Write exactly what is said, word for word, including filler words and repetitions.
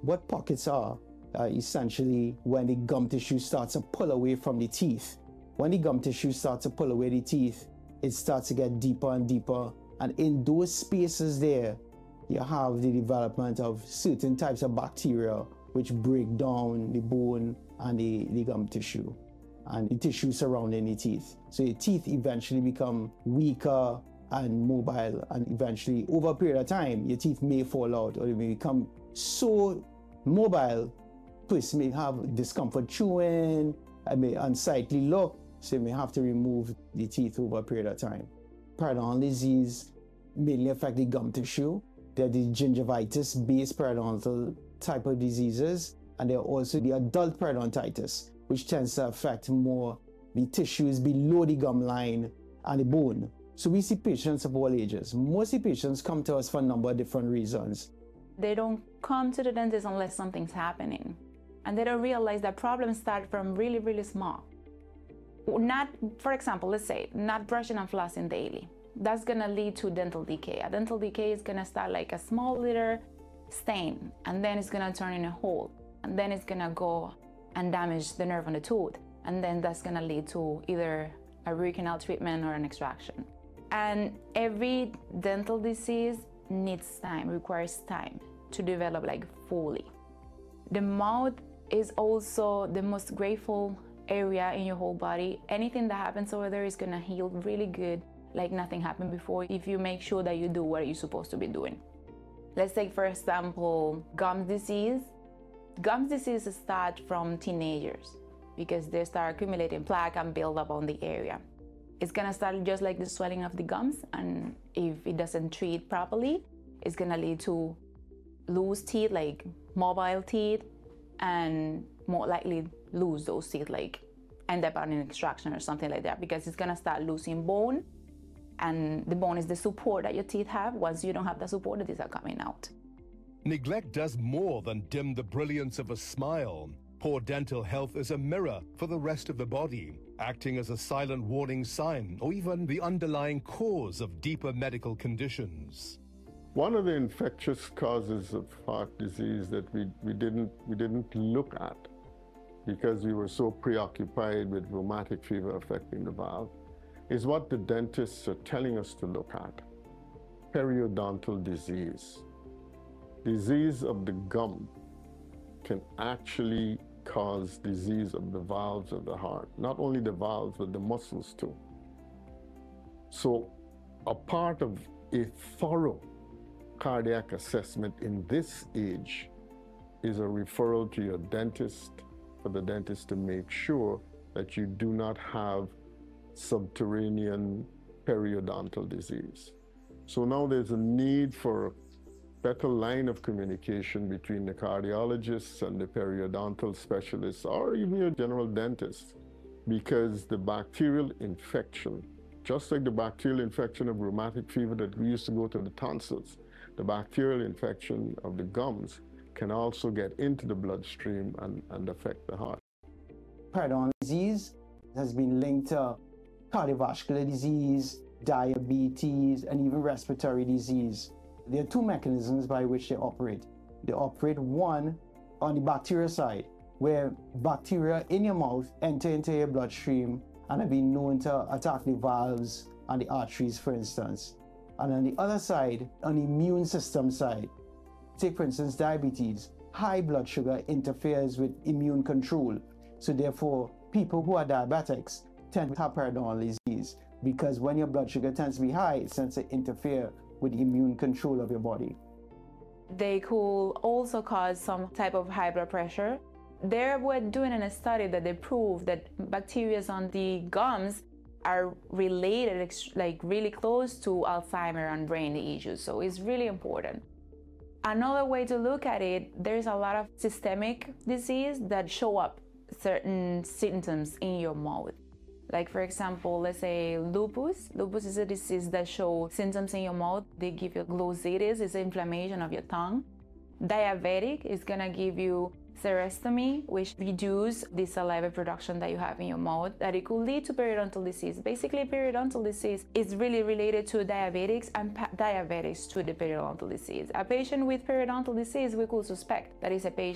What pockets are, are essentially when the gum tissue starts to pull away from the teeth. When the gum tissue starts to pull away the teeth, it starts to get deeper and deeper. And in those spaces there, you have the development of certain types of bacteria which break down the bone and the, the gum tissue and the tissue surrounding the teeth. So your teeth eventually become weaker and mobile, and eventually over a period of time, your teeth may fall out or they may become so mobile, person may have discomfort chewing, it may unsightly look, so you may have to remove the teeth over a period of time. Periodontal disease mainly affect the gum tissue. They're the gingivitis-based periodontal type of diseases, and they're also the adult periodontitis, which tends to affect more the tissues below the gum line and the bone. So we see patients of all ages. Most of the patients come to us for a number of different reasons. They don't come to the dentist unless something's happening. And they don't realize that problems start from really, really small. Not, for example, let's say, not brushing and flossing daily. That's gonna lead to dental decay. A dental decay is gonna start like a small little stain, and then it's gonna turn in a hole. And then it's gonna go and damage the nerve on the tooth. And then that's gonna lead to either a root canal treatment or an extraction. And every dental disease needs time, requires time to develop like fully. The mouth is also the most grateful area in your whole body. Anything that happens over there is gonna heal really good, like nothing happened before, if you make sure that you do what you're supposed to be doing. Let's take, for example, gums disease. Gums disease starts from teenagers because they start accumulating plaque and build up on the area. It's gonna start just like the swelling of the gums, and if it doesn't treat properly, it's gonna lead to loose teeth, like mobile teeth, and more likely lose those teeth, like end up on an extraction or something like that, because it's gonna start losing bone, and the bone is the support that your teeth have. Once you don't have the support, the teeth are coming out. Neglect does more than dim the brilliance of a smile. Poor dental health is a mirror for the rest of the body, acting as a silent warning sign or even the underlying cause of deeper medical conditions. One of the infectious causes of heart disease that we, we, didn't, we didn't look at because we were so preoccupied with rheumatic fever affecting the valve is what the dentists are telling us to look at: periodontal disease. Disease of the gum can actually cause disease of the valves of the heart. Not only the valves, but the muscles too. So a part of a thorough cardiac assessment in this age is a referral to your dentist for the dentist to make sure that you do not have subterranean periodontal disease. So now there's a need for better line of communication between the cardiologists and the periodontal specialists, or even your general dentist, because the bacterial infection, just like the bacterial infection of rheumatic fever that we used to go to the tonsils, the bacterial infection of the gums can also get into the bloodstream and, and affect the heart. Periodontal disease has been linked to cardiovascular disease, diabetes, and even respiratory disease. There are two mechanisms by which they operate. They operate, one, on the bacterial side, where bacteria in your mouth enter into your bloodstream and have been known to attack the valves and the arteries, for instance. And on the other side, on the immune system side, take for instance diabetes. High blood sugar interferes with immune control. So therefore, people who are diabetics tend to have periodontal disease, because when your blood sugar tends to be high, it tends to interfere with the immune control of your body. They could also cause some type of high blood pressure. They were doing a study that they proved that bacteria on the gums are related, like really close to Alzheimer and brain issues. So it's really important. Another way to look at it, there's a lot of systemic disease that show up certain symptoms in your mouth. Like for example, let's say lupus. Lupus is a disease that shows symptoms in your mouth. They give you glossitis, it's inflammation of your tongue. Diabetic is gonna give you serestomy, which reduce the saliva production that you have in your mouth, that it could lead to periodontal disease. Basically, periodontal disease is really related to diabetics and diabetics to the periodontal disease. A patient with periodontal disease, we could suspect that is a patient